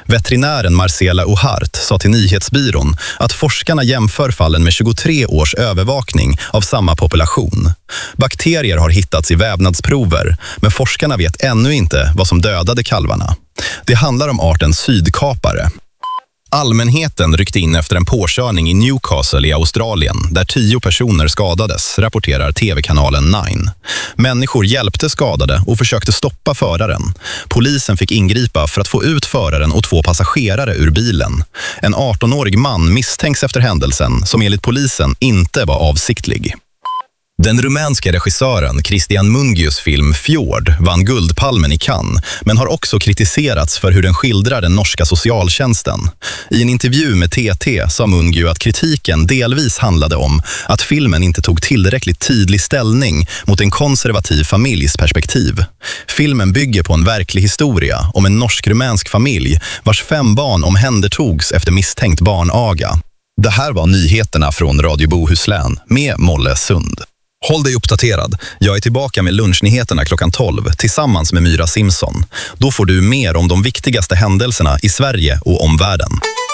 Veterinären Marcela Uhart sa till Nyhetsbyrån att forskarna jämför fallen med 23 års övervakning av samma population. Bakterier har hittats i vävnadsprover, men forskarna vet ännu inte vad som dödade kalvarna. Det handlar om arten sydkapare. Allmänheten ryckte in efter en påkörning i Newcastle i Australien där 10 personer skadades, rapporterar tv-kanalen 9. Människor hjälpte skadade och försökte stoppa föraren. Polisen fick ingripa för att få ut föraren och 2 passagerare ur bilen. En 18-årig man misstänks efter händelsen som enligt polisen inte var avsiktlig. Den rumänska regissören Cristian Mungius film Fjord vann Guldpalmen i Cannes, men har också kritiserats för hur den skildrar den norska socialtjänsten. I en intervju med TT sa Mungius att kritiken delvis handlade om att filmen inte tog tillräckligt tydlig ställning mot en konservativ familjs perspektiv. Filmen bygger på en verklig historia om en norsk-rumänsk familj vars 5 barn omhändertogs efter misstänkt barnaga. Det här var nyheterna från Radio Bohuslän med Molle Sund. Håll dig uppdaterad. Jag är tillbaka med lunchnyheterna klockan 12 tillsammans med Myra Simpson. Då får du mer om de viktigaste händelserna i Sverige och omvärlden.